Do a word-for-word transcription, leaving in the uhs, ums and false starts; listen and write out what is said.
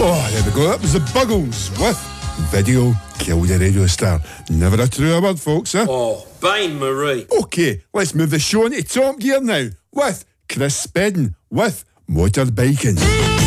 Oh, there we go. That was the Buggles with Video Killed a Radio Star. Never a truer word, folks, eh? Oh, Bain Marie. Okay, let's move the show into Top Gear now with Chris Spedding with Motorbiking.